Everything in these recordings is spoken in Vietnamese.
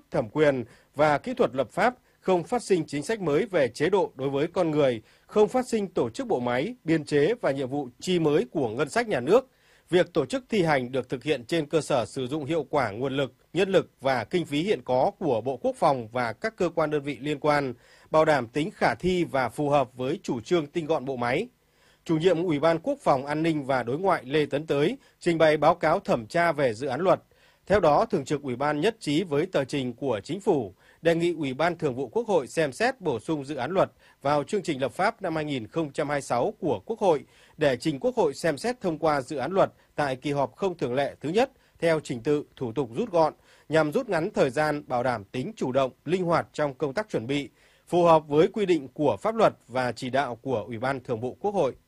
thẩm quyền và kỹ thuật lập pháp, không phát sinh chính sách mới về chế độ đối với con người, không phát sinh tổ chức bộ máy, biên chế và nhiệm vụ chi mới của ngân sách nhà nước. Việc tổ chức thi hành được thực hiện trên cơ sở sử dụng hiệu quả nguồn lực, nhân lực và kinh phí hiện có của Bộ Quốc phòng và các cơ quan đơn vị liên quan, bảo đảm tính khả thi và phù hợp với chủ trương tinh gọn bộ máy. Chủ nhiệm Ủy ban Quốc phòng An ninh và Đối ngoại Lê Tấn Tới trình bày báo cáo thẩm tra về dự án luật. Theo đó, Thường trực Ủy ban nhất trí với tờ trình của Chính phủ, đề nghị Ủy ban Thường vụ Quốc hội xem xét bổ sung dự án luật vào chương trình lập pháp năm 2026 của Quốc hội để trình Quốc hội xem xét thông qua dự án luật tại kỳ họp không thường lệ thứ nhất theo trình tự thủ tục rút gọn nhằm rút ngắn thời gian, bảo đảm tính chủ động, linh hoạt trong công tác chuẩn bị, phù hợp với quy định của pháp luật và chỉ đạo của Ủy ban Thường vụ Quốc hội.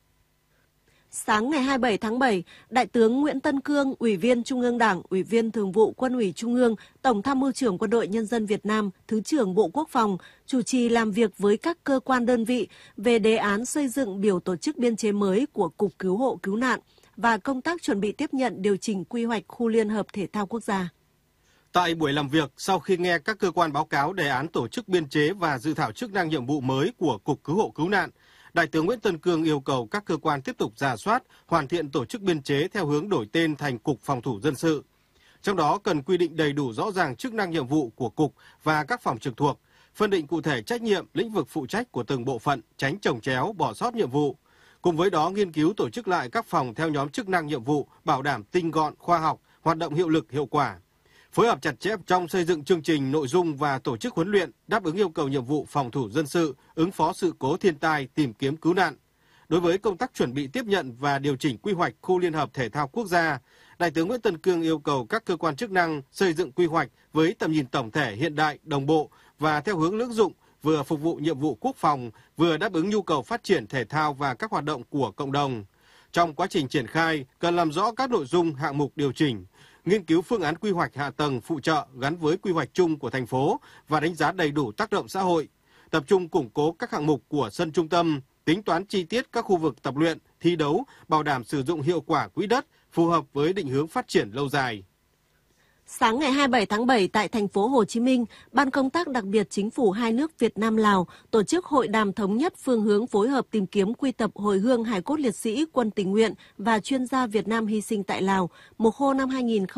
Sáng ngày 27 tháng 7, Đại tướng Nguyễn Tân Cương, Ủy viên Trung ương Đảng, Ủy viên Thường vụ Quân ủy Trung ương, Tổng tham mưu trưởng Quân đội Nhân dân Việt Nam, Thứ trưởng Bộ Quốc phòng, chủ trì làm việc với các cơ quan đơn vị về đề án xây dựng biểu tổ chức biên chế mới của Cục Cứu hộ Cứu nạn và công tác chuẩn bị tiếp nhận điều chỉnh quy hoạch khu liên hợp thể thao quốc gia. Tại buổi làm việc, sau khi nghe các cơ quan báo cáo đề án tổ chức biên chế và dự thảo chức năng nhiệm vụ mới của Cục Cứu hộ Cứu nạn, Đại tướng Nguyễn Tân Cương yêu cầu các cơ quan tiếp tục rà soát, hoàn thiện tổ chức biên chế theo hướng đổi tên thành Cục Phòng thủ Dân sự. Trong đó cần quy định đầy đủ rõ ràng chức năng nhiệm vụ của Cục và các phòng trực thuộc, phân định cụ thể trách nhiệm, lĩnh vực phụ trách của từng bộ phận, tránh chồng chéo, bỏ sót nhiệm vụ. Cùng với đó nghiên cứu tổ chức lại các phòng theo nhóm chức năng nhiệm vụ, bảo đảm tinh gọn, khoa học, hoạt động hiệu lực, hiệu quả. Phối hợp chặt chẽ trong xây dựng chương trình, nội dung và tổ chức huấn luyện đáp ứng yêu cầu nhiệm vụ phòng thủ dân sự, ứng phó sự cố thiên tai, tìm kiếm cứu nạn. Đối với công tác chuẩn bị tiếp nhận và điều chỉnh quy hoạch khu liên hợp thể thao quốc gia, Đại tướng Nguyễn Tân Cương yêu cầu các cơ quan chức năng xây dựng quy hoạch với tầm nhìn tổng thể hiện đại, đồng bộ và theo hướng lưỡng dụng, vừa phục vụ nhiệm vụ quốc phòng, vừa đáp ứng nhu cầu phát triển thể thao và các hoạt động của cộng đồng. Trong quá trình triển khai, cần làm rõ các nội dung, hạng mục điều chỉnh, nghiên cứu phương án quy hoạch hạ tầng phụ trợ gắn với quy hoạch chung của thành phố và đánh giá đầy đủ tác động xã hội, tập trung củng cố các hạng mục của sân trung tâm, tính toán chi tiết các khu vực tập luyện, thi đấu, bảo đảm sử dụng hiệu quả quỹ đất, phù hợp với định hướng phát triển lâu dài. Sáng ngày 27 tháng 7 tại thành phố Hồ Chí Minh, Ban công tác đặc biệt Chính phủ hai nước Việt Nam Lào tổ chức hội đàm thống nhất phương hướng phối hợp tìm kiếm quy tập hồi hương hài cốt liệt sĩ quân tình nguyện và chuyên gia Việt Nam hy sinh tại Lào mùa khô năm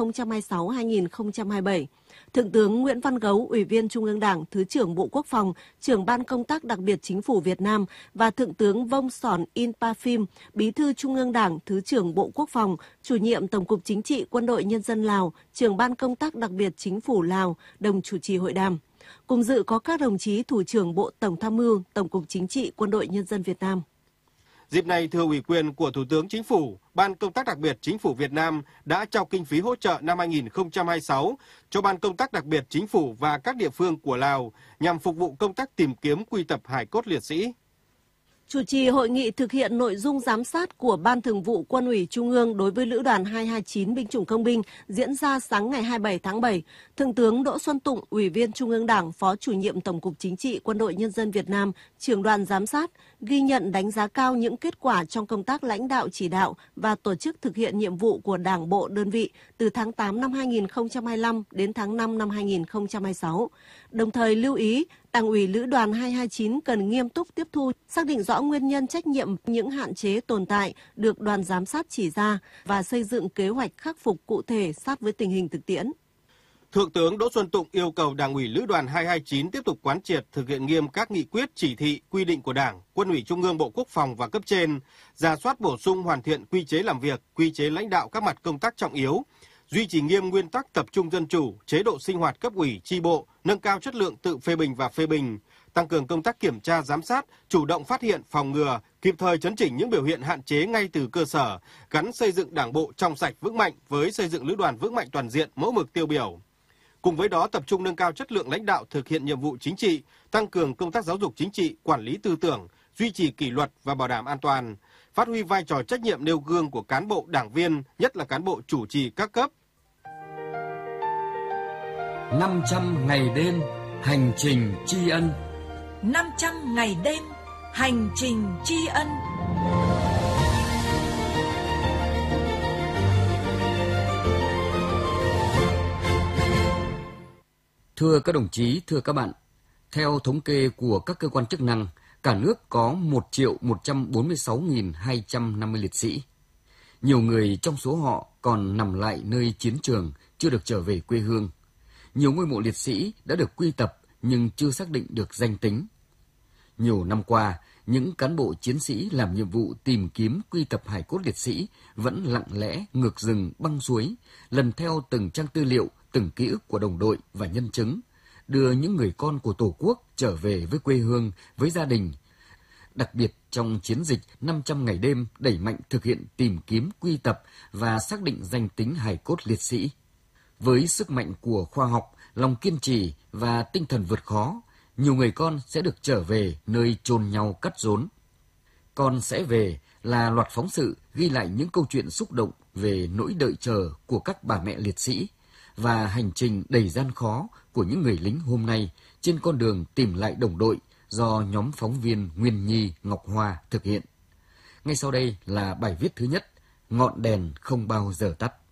2026-2027. Thượng tướng Nguyễn Văn Gấu, Ủy viên Trung ương Đảng, Thứ trưởng Bộ Quốc phòng, Trưởng Ban công tác đặc biệt Chính phủ Việt Nam và Thượng tướng Vông Sòn In Pa Phim, Bí thư Trung ương Đảng, Thứ trưởng Bộ Quốc phòng, Chủ nhiệm Tổng cục Chính trị Quân đội Nhân dân Lào, Trưởng Ban công tác đặc biệt Chính phủ Lào, đồng chủ trì hội đàm. Cùng dự có các đồng chí Thủ trưởng Bộ Tổng tham mưu, Tổng cục Chính trị Quân đội Nhân dân Việt Nam. Dịp này, thừa ủy quyền của Thủ tướng Chính phủ, Ban công tác đặc biệt Chính phủ Việt Nam đã trao kinh phí hỗ trợ năm 2026 cho Ban công tác đặc biệt Chính phủ và các địa phương của Lào nhằm phục vụ công tác tìm kiếm quy tập hài cốt liệt sĩ. Chủ trì hội nghị thực hiện nội dung giám sát của Ban Thường vụ Quân ủy Trung ương đối với Lữ đoàn 229 binh chủng công binh diễn ra sáng ngày 27 tháng 7, Thượng tướng Đỗ Xuân Tụng, Ủy viên Trung ương Đảng, Phó Chủ nhiệm Tổng cục Chính trị Quân đội Nhân dân Việt Nam, trưởng đoàn giám sát, ghi nhận đánh giá cao những kết quả trong công tác lãnh đạo chỉ đạo và tổ chức thực hiện nhiệm vụ của Đảng bộ đơn vị từ tháng 8 năm 2025 đến tháng 5 năm 2026. Đồng thời lưu ý, Đảng ủy Lữ đoàn 229 cần nghiêm túc tiếp thu, xác định rõ nguyên nhân trách nhiệm, những hạn chế tồn tại được đoàn giám sát chỉ ra và xây dựng kế hoạch khắc phục cụ thể sát với tình hình thực tiễn. Thượng tướng Đỗ Xuân Tụng yêu cầu Đảng ủy Lữ đoàn 229 tiếp tục quán triệt thực hiện nghiêm các nghị quyết, chỉ thị, quy định của Đảng, Quân ủy Trung ương, Bộ Quốc phòng và cấp trên, rà soát bổ sung hoàn thiện quy chế làm việc, quy chế lãnh đạo các mặt công tác trọng yếu, duy trì nghiêm nguyên tắc tập trung dân chủ, chế độ sinh hoạt cấp ủy, chi bộ, nâng cao chất lượng tự phê bình và phê bình, tăng cường công tác kiểm tra giám sát, chủ động phát hiện, phòng ngừa, kịp thời chấn chỉnh những biểu hiện hạn chế ngay từ cơ sở, gắn xây dựng Đảng bộ trong sạch vững mạnh với xây dựng Lữ đoàn vững mạnh toàn diện, mẫu mực tiêu biểu. Cùng với đó tập trung nâng cao chất lượng lãnh đạo thực hiện nhiệm vụ chính trị, tăng cường công tác giáo dục chính trị, quản lý tư tưởng, duy trì kỷ luật và bảo đảm an toàn, phát huy vai trò trách nhiệm nêu gương của cán bộ đảng viên, nhất là cán bộ chủ trì các cấp. 500 ngày đêm hành trình tri ân. 500 ngày đêm hành trình tri ân. Thưa các đồng chí, thưa các bạn, theo thống kê của các cơ quan chức năng, cả nước có 1.146.250 liệt sĩ. Nhiều người trong số họ còn nằm lại nơi chiến trường, chưa được trở về quê hương. Nhiều ngôi mộ liệt sĩ đã được quy tập nhưng chưa xác định được danh tính. Nhiều năm qua, những cán bộ chiến sĩ làm nhiệm vụ tìm kiếm quy tập hài cốt liệt sĩ vẫn lặng lẽ ngược rừng băng suối, lần theo từng trang tư liệu, từng ký ức của đồng đội và nhân chứng, đưa những người con của Tổ quốc trở về với quê hương, với gia đình. Đặc biệt trong chiến dịch 500 ngày đêm đẩy mạnh thực hiện tìm kiếm quy tập và xác định danh tính hài cốt liệt sĩ. Với sức mạnh của khoa học, lòng kiên trì và tinh thần vượt khó, nhiều người con sẽ được trở về nơi chôn nhau cắt rốn. Con sẽ về là loạt phóng sự ghi lại những câu chuyện xúc động về nỗi đợi chờ của các bà mẹ liệt sĩ và hành trình đầy gian khó của những người lính hôm nay trên con đường tìm lại đồng đội do nhóm phóng viên Nguyên Nhi, Ngọc Hoa thực hiện. Ngay sau đây là bài viết thứ nhất, Ngọn đèn không bao giờ tắt.